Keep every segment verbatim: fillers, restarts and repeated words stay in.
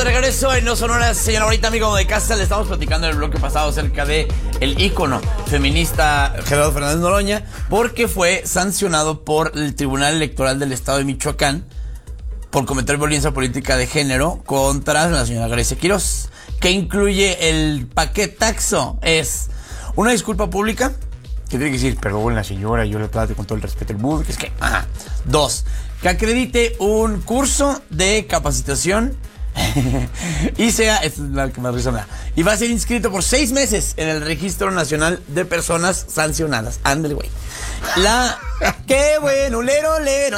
regreso en No Sonora, señora bonita, amigo de casa. Le estamos platicando en el bloque pasado acerca de el ícono feminista Gerardo Fernández Noroña, porque fue sancionado por el Tribunal Electoral del Estado de Michoacán por cometer violencia política de género contra la señora Grecia Quiroz, que incluye el paquetaxo. Es una disculpa pública, que tiene que decir, perdón, la señora, yo le trate con todo el respeto del mundo, que es que, ajá. Dos, que acredite un curso de capacitación y sea, esta es la que más risa me da, y va a ser inscrito por seis meses en el Registro Nacional de Personas Sancionadas. Ándale, güey. La... ¡Qué bueno! ¡Lero, lero!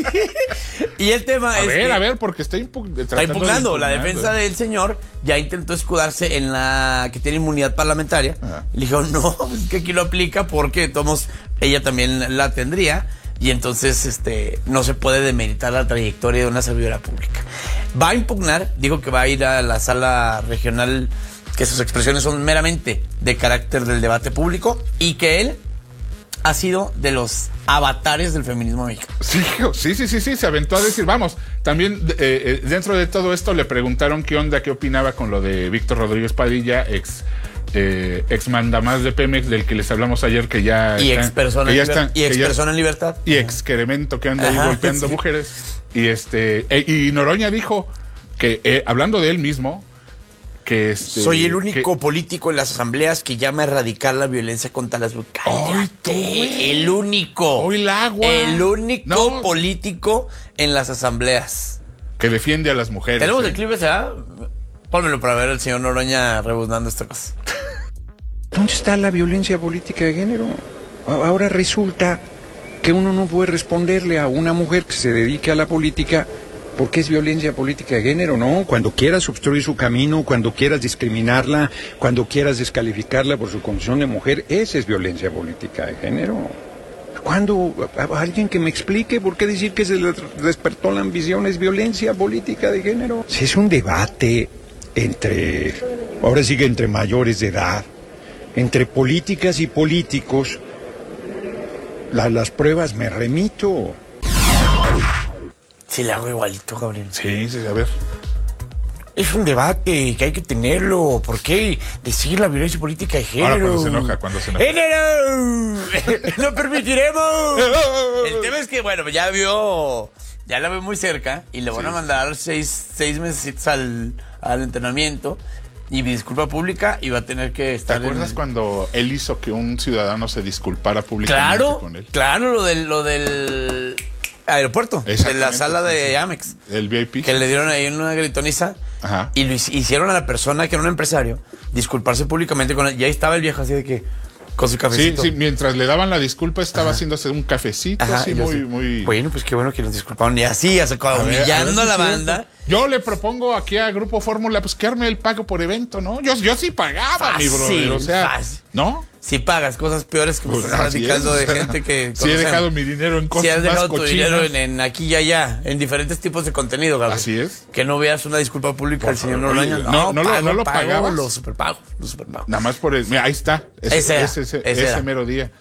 Y el tema a es ver, que... A ver, porque está, impu está impugnando. La defensa del señor ya intentó escudarse en la que tiene inmunidad parlamentaria. Ajá. Y le dijo, no, es que aquí lo aplica porque tomos, ella también la tendría. Y entonces este no se puede demeritar la trayectoria de una servidora pública. Va a impugnar, dijo que va a ir a la sala regional, que sus expresiones son meramente de carácter del debate público y que él ha sido de los avatares del feminismo mexicano. Sí, sí, sí, sí, sí, se aventó a decir, vamos, también eh, dentro de todo esto le preguntaron qué onda, qué opinaba con lo de Víctor Rodríguez Padilla, ex... Eh, ex mandamás de Pemex, del que les hablamos ayer, que ya y ex persona, que en, liber y ex persona en libertad y excremento que anda ahí golpeando sí. mujeres y este e, y Noroña dijo que eh, hablando de él mismo que este, soy el único que, político en las asambleas que llama a erradicar la violencia contra las mujeres. El único hoy el agua el único no. político en las asambleas que defiende a las mujeres. Tenemos eh. el clip ese, ¿eh? Pónmelo para ver al señor Noroña rebuznando esta cosa. ¿Dónde está la violencia política de género? Ahora resulta que uno no puede responderle a una mujer que se dedique a la política porque es violencia política de género, ¿no? Cuando quieras obstruir su camino, cuando quieras discriminarla, cuando quieras descalificarla por su condición de mujer, esa es violencia política de género. Cuando alguien que me explique por qué decir que se le despertó la ambición es violencia política de género. Si es un debate entre, ahora sí que entre mayores de edad, entre políticas y políticos, la, las pruebas me remito. Sí, le hago igualito, Gabriel. Sí, sí, a ver. Es un debate que hay que tenerlo. ¿Por qué decir la violencia política de género? Ahora cuando se enoja, cuando se enoja. ¡Género! ¡No permitiremos! El tema es que, bueno, ya vio, ya la veo muy cerca y le van sí. a mandar seis, seis meses al, al entrenamiento. Y disculpa pública y va a tener que estar. ¿Te acuerdas en... cuando él hizo que un ciudadano se disculpara públicamente claro, con él? Claro, lo del, lo del aeropuerto, de la sala de Amex. El V I P. Que le dieron ahí una gritoniza. Ajá. Y lo hicieron a la persona que era un empresario disculparse públicamente con él. Y ahí estaba el viejo así de que con su cafecito. Sí, sí, mientras le daban la disculpa estaba Ajá. haciéndose un cafecito. Ajá, así muy, sí. muy. Bueno, pues qué bueno que nos disculparon. Y así, así humillando a, a la banda. Yo le propongo aquí a Grupo Fórmula, pues que arme el pago por evento, ¿no? Yo, yo sí pagaba, fácil, mi brother. O sea, fácil. ¿no? Si pagas cosas peores que me pues estás platicando de gente que... Si he dejado mi dinero en cosas Si has dejado más tu dinero en, en aquí y allá, en diferentes tipos de contenido, Gabriel. Así es. Que no veas una disculpa pública del señor Noroña. No, no, no, lo, no lo pagabas. Los superpagos, los superpagos. Nada más por el... Mira, ahí está. Ese, ese, era, ese, ese, ese, ese mero día.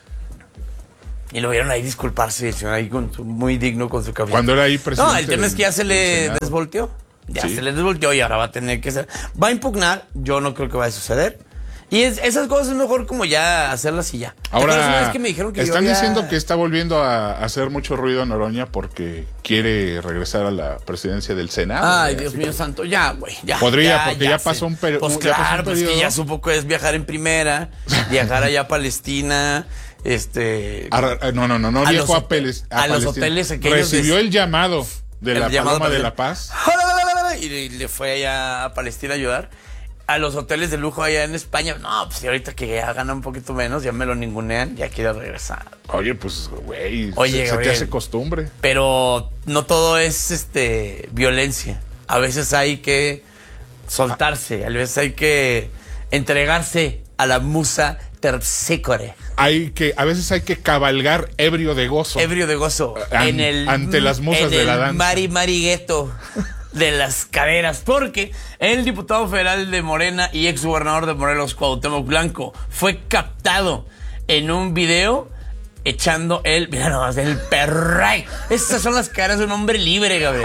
Y lo vieron ahí disculparse, el señor ahí con su, muy digno con su café. Cuando era ahí presidente. No, el tema es que ya se le desvolteó. Ya sí. se le desvolteó y ahora va a tener que ser... Va a impugnar, yo no creo que vaya a suceder. Y es, esas cosas es mejor como ya hacerlas y ya. Ahora, una vez que me dijeron que están yo había... diciendo que está volviendo a, a hacer mucho ruido Noroña porque quiere regresar a la presidencia del Senado. Ay, Dios mío santo, ya, güey, ya. Podría, ya, porque ya, ya pasó un periodo. Pues claro, pues que ya supo que es viajar en primera, viajar allá a Palestina, este... A, no, no, no, no viajó a, Peles, a, a los hoteles aquellos. Recibió de, el llamado de el la llamado Paloma de la Paz. Y le fue allá a Palestina a ayudar. A los hoteles de lujo allá en España. No, pues ahorita que ya gana un poquito menos, ya me lo ningunean, ya quiero regresar. Oye, pues, güey, Oye, se, se te hace costumbre. Pero no todo es este violencia. A veces hay que soltarse, a veces hay que entregarse a la musa terpsícore. Hay que, a veces hay que cabalgar ebrio de gozo. Ebrio de gozo. An, en el, ante las musas en de la danza. El Mari Marigueto de las caderas, porque el diputado federal de Morena y ex gobernador de Morelos, Cuauhtémoc Blanco, fue captado en un video echando el, mira nomás, el perray. Esas son las caras de un hombre libre, Gabriel.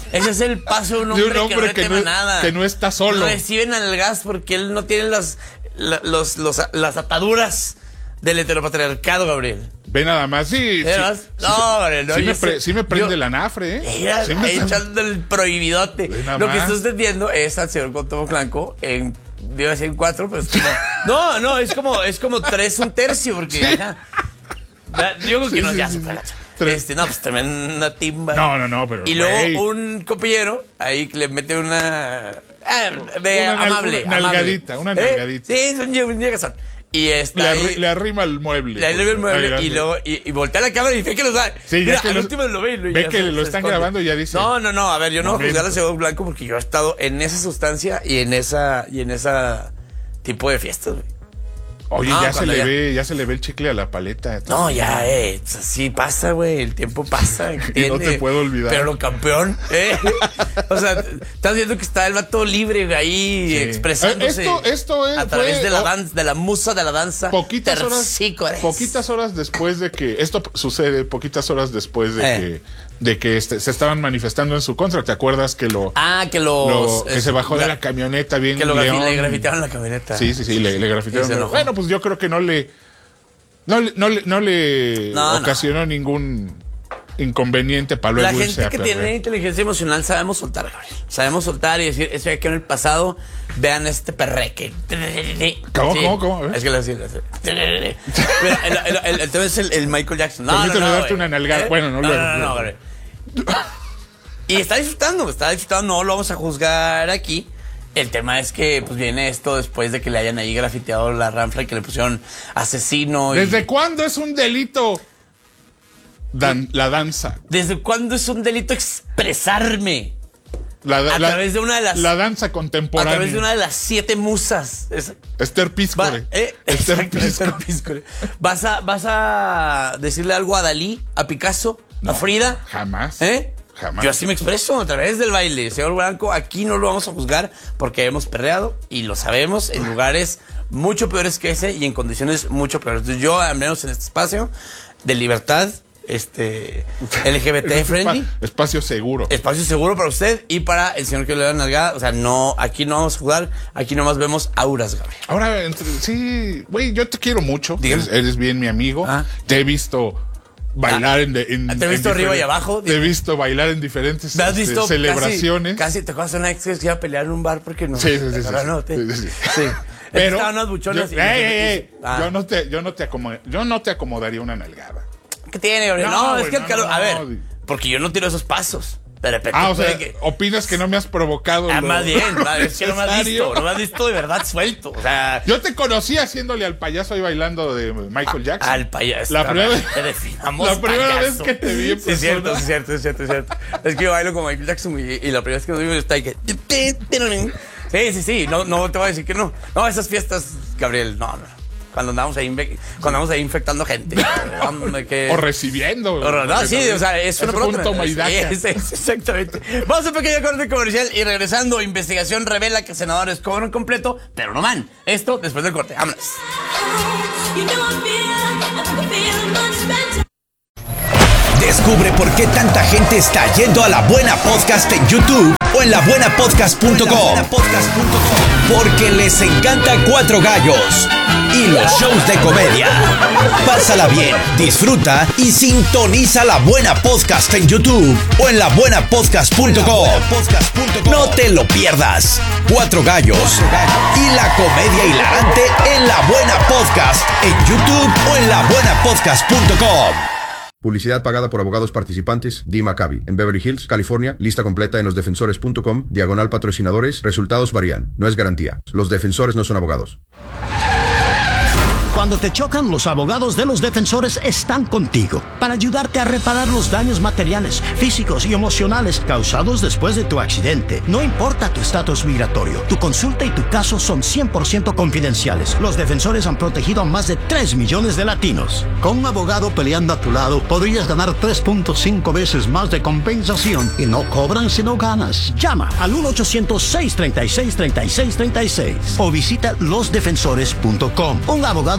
Ese es el paso de un hombre, de un hombre que, no que, no, nada. que no está solo. Reciben al gas porque él no tiene las, la, los, los, las ataduras del heteropatriarcado, Gabriel. Ve nada más, sí. sí no, Gabriel, no. Sí, me, sé, pre, sí me prende yo, la nafre, ¿eh? Mira, sí me echando el prohibidote. Lo que estoy entendiendo es al señor Cuauhtémoc Blanco en... Debe ser cuatro, pero es como... No, no, es como, es como tres, un tercio, porque... ¿Sí? Ajá, yo creo que sí, no, sí, ya sí, se fue. Este, no, pues tremenda timba. No, no, no, pero... Y luego wey. un compañero ahí que le mete una... Ah, de una amable, una nalgadita, amable. una nalgadita. ¿Eh? Sí, son un Y está le, ahí, arri, le arrima el mueble. Le arrima el mueble ahí, y luego y, y voltea la cámara y ve que lo da. Sí, Mira, que al los, último lo ve. Y ve que se, lo se están esconde. grabando y ya dice. No, no, no. A ver, yo no voy a juzgar al señor Blanco porque yo he estado en esa sustancia y en esa y en esa tipo de fiestas, güey. Oye, no, ya se le ya... ve, ya se le ve el chicle a la paleta. No, ya, eh, así pasa, güey, el tiempo pasa. Y no te puedo olvidar. Pero lo campeón, eh. O sea, estás viendo que está el vato libre ahí, sí. expresándose. Esto, esto es, a través fue, de la danza, de la musa de la danza. Poquitas horas, poquitas horas después de que, esto sucede, poquitas horas después de eh. que, de que este, se estaban manifestando en su contra. ¿Te acuerdas que lo, ah, que los, lo que es, se bajó la, de la camioneta bien que lo león. le grafitearon la camioneta? Sí, sí, sí, le, le grafitearon. Bueno, pues yo creo que no le no le, no le, no le no, ocasionó no. ningún inconveniente para luego la gente que tiene inteligencia emocional sabemos soltar, Gabriel. Sabemos soltar y decir, eso ya quedó en el pasado, vean este perreque. ¿Cómo, sí. cómo, cómo? Es que lo decía. Mira, el, el, el, el tema es el, el Michael Jackson. No, Permíteme no, no, darte una nalgada. ¿Eh? Bueno, no, no, lo no, no, no, no, y está disfrutando, está disfrutando, no lo vamos a juzgar aquí. El tema es que pues viene esto después de que le hayan ahí grafiteado la ranfla y que le pusieron asesino. Y... ¿Desde cuándo es un delito Dan, la danza? ¿Desde cuándo es un delito expresarme? La, a la, través de una de las... La danza contemporánea. A través de una de las siete musas. Es, Esther Piscore. Va, eh, Esther exacto, Piscore. Esther Piscore. ¿Vas a, ¿Vas a decirle algo a Dalí, a Picasso, no, a Frida? Jamás. ¿Eh? Jamás. Yo así me expreso a través del baile. Señor Blanco, aquí no lo vamos a juzgar porque hemos perreado y lo sabemos en lugares mucho peores que ese y en condiciones mucho peores. Entonces yo, al menos en este espacio de libertad, este L G B T friendly, espacio seguro. Espacio seguro para usted y para el señor que le da nalgada. O sea, no, aquí no vamos a jugar, aquí nomás vemos auras, Gabriel. Ahora, entre, sí, güey, yo te quiero mucho. Eres, eres bien mi amigo. Ah. Te he visto bailar ah, en, en... Te he visto arriba y abajo. Te he visto bailar en diferentes ¿Me has visto este, celebraciones. Casi, casi te acuerdas de una ex que iba a pelear en un bar porque no. Sí, sí, sí. sí, no, te, sí, sí, sí. sí. Pero estaban unos buchones. Yo, y ey, ey, ey, ah. yo no te, yo no te acomod, yo no te acomodaría una nalgada. ¿Qué tiene, Gabriel? No, no, es que el calor. No, no, a ver, no. porque yo no tiro esos pasos. De repente. Ah, o sea, que... opinas que no me has provocado. Ah, lo... más bien, es que no me has visto, no me has visto de verdad suelto. O sea, yo te conocí haciéndole al payaso ahí bailando de Michael Jackson. Al payaso. La primera, vez, la primera vez que te vi en sí, es cierto, es cierto, es cierto, es cierto. Es que yo bailo como Michael Jackson y, y la primera vez que nos vimos está ahí que. Sí, sí, sí, no, no te voy a decir que no. No, esas fiestas, Gabriel, no, no. Cuando andamos ahí, cuando andamos ahí infectando gente. que... O recibiendo. O, no, sí, o sea, es una pregunta. Es, es, exactamente. Vamos a un pequeño corte comercial y regresando, investigación revela que senadores cobran completo, pero no man. Esto después del corte. Vámonos. Descubre por qué tanta gente está yendo a La Buena Podcast en YouTube o en la buena podcast punto com. Porque les encanta Cuatro Gallos y los shows de comedia. Pásala bien, disfruta y sintoniza La Buena Podcast en YouTube o en la buena podcast punto com. No te lo pierdas. Cuatro Gallos y la comedia hilarante en La Buena Podcast en YouTube o en la buena podcast punto com. Publicidad pagada por abogados participantes. Dee Maccabi, en Beverly Hills, California. Lista completa en los defensores punto com. Diagonal patrocinadores. Resultados varían. No es garantía. Los defensores no son abogados. Cuando te chocan, los abogados de los defensores están contigo para ayudarte a reparar los daños materiales, físicos y emocionales causados después de tu accidente. No importa tu estatus migratorio, tu consulta y tu caso son cien por ciento confidenciales. Los defensores han protegido a más de tres millones de latinos. Con un abogado peleando a tu lado, podrías ganar tres punto cinco veces más de compensación y no cobran si no ganas. Llama al uno ochocientos, seiscientos treinta y seis, treinta y seis treinta y seis o visita los defensores punto com. Un abogado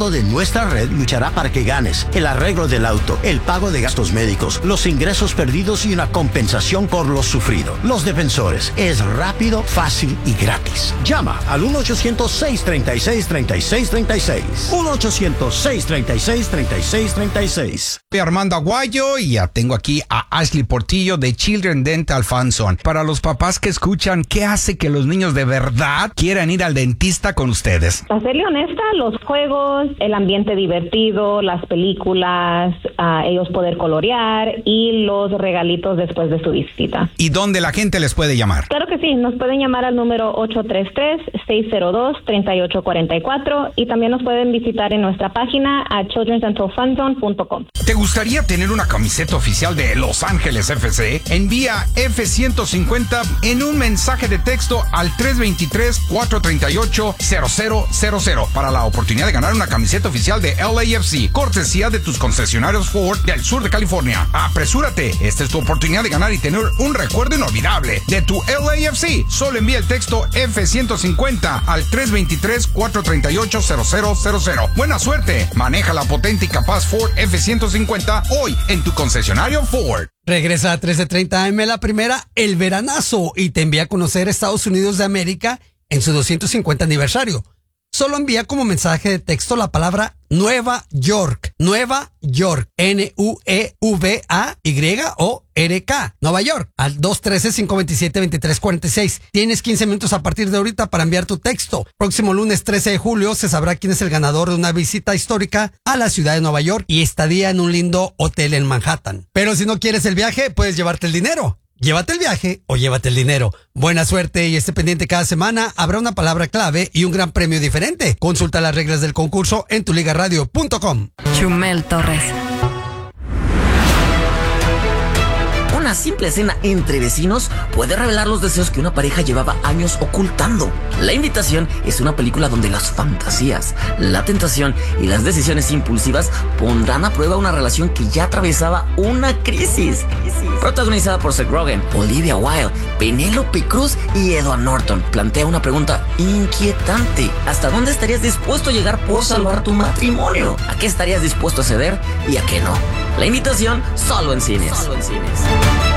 equipo de nuestra red luchará para que ganes el arreglo del auto, el pago de gastos médicos, los ingresos perdidos y una compensación por lo sufrido. Los Defensores es rápido, fácil y gratis. Llama al uno ochocientos, seiscientos treinta y seis, treinta y seis treinta y seis. uno ochocientos, seiscientos treinta y seis, treinta y seis treinta y seis. Soy Armando Aguayo y ya tengo aquí a Ashley Portillo de Children Dental Funson. Para los papás que escuchan, ¿qué hace que los niños de verdad quieran ir al dentista con ustedes? Para serle honesta, los juegos, el ambiente divertido, las películas, uh, ellos poder colorear y los regalitos después de su visita. ¿Y dónde la gente les puede llamar? Claro que sí, nos pueden llamar al número ocho tres tres, seis cero dos, tres ocho cuatro cuatro y también nos pueden visitar en nuestra página a children dental funzone punto com. ¿Te gustaría tener una camiseta oficial de Los Ángeles F C? Envía F ciento cincuenta en un mensaje de texto al tres dos tres, cuatro tres ocho, cero cero cero cero para la oportunidad de ganar una camiseta oficial de L A F C, cortesía de tus concesionarios Ford del sur de California. Apresúrate, esta es tu oportunidad de ganar y tener un recuerdo inolvidable de tu L A F C. Solo envía el texto F ciento cincuenta al tres dos tres, cuatro tres ocho, cero cero cero cero. Buena suerte, maneja la potente y capaz Ford F ciento cincuenta hoy en tu concesionario Ford. Regresa a trece treinta A M la primera, El Veranazo, y te envía a conocer Estados Unidos de América en su doscientos cincuenta aniversario. Solo envía como mensaje de texto la palabra Nueva York. Nueva York. N U E V A Y O R K. Nueva York. Al dos uno tres, cinco dos siete, dos tres cuatro seis. Tienes quince minutos a partir de ahorita para enviar tu texto. Próximo lunes trece de julio se sabrá quién es el ganador de una visita histórica a la ciudad de Nueva York y estadía en un lindo hotel en Manhattan. Pero si no quieres el viaje, puedes llevarte el dinero. Llévate el viaje o llévate el dinero. Buena suerte y esté pendiente cada semana. Habrá una palabra clave y un gran premio diferente. Consulta las reglas del concurso en tu liga radio punto com. Chumel Torres. Una simple cena entre vecinos puede revelar los deseos que una pareja llevaba años ocultando. La Invitación es una película donde las fantasías, la tentación y las decisiones impulsivas pondrán a prueba una relación que ya atravesaba una crisis. Protagonizada por Seth Rogen, Olivia Wilde, Penélope Cruz y Edward Norton, plantea una pregunta inquietante. ¿Hasta dónde estarías dispuesto a llegar por salvar tu matrimonio? ¿A qué estarías dispuesto a ceder y a qué no? La Invitación, solo en cines. Solo en cines.